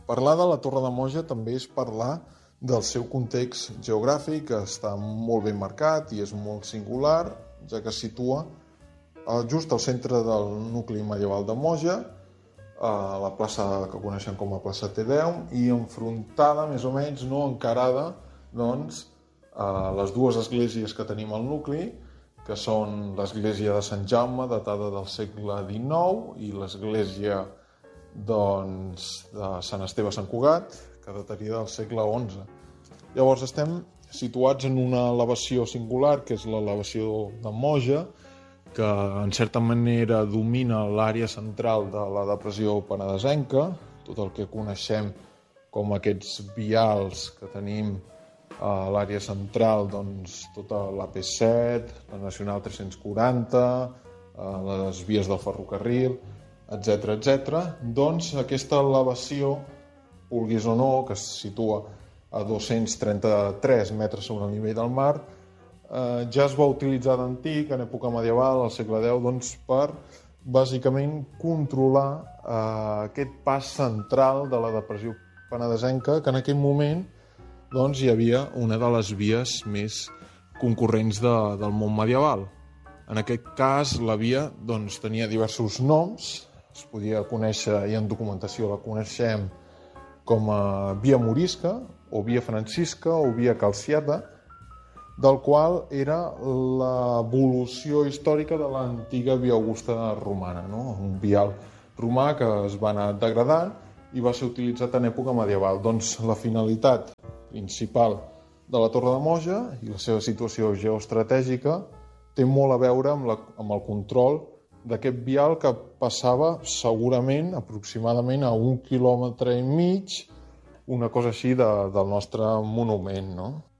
Parlar de la Torre de Moja també és parlar del seu context geogràfic, que està molt ben marcat i és molt singular, ja que es situa just al centre del nucli medieval de Moja, a la plaça que coneixem com a plaça T10, i enfrontada, més o menys, encarada, a les dues esglésies que tenim al nucli, que són l'església de Sant Jaume, datada del segle XIX, i l'església de Sant Esteve Sant Cugat, que dataria del segle XI. Llavors estem situats en una elevació singular, que és l'elevació de Moja, que en certa manera domina l'àrea central de la depressió penedesenca, tot el que coneixem com aquests vials que tenim a l'àrea central, tota l'AP7, la Nacional 340, les vies del ferrocarril, etc. Aquesta elevació, vulguis o no, que es situa a 233 metres sobre el nivell del mar, ja es va utilitzar d'antic, en època medieval, al segle X, per bàsicament controlar aquest pas central de la depressió penedesenca, que en aquell moment hi havia una de les vies més concurrents del món medieval. En aquest cas, la via tenia diversos noms, es podia conèixer, i en documentació la coneixem com a via morisca, o via francisca, o via calciata, del qual era l'evolució històrica de l'antiga via augusta romana, un vial romà que es va anar degradant i va ser utilitzat en època medieval. La finalitat principal de la Torre de Moja i la seva situació geoestratègica té molt a veure amb el control d'aquest vial que passava segurament aproximadament a 1,5 quilòmetres, una cosa així del nostre monument,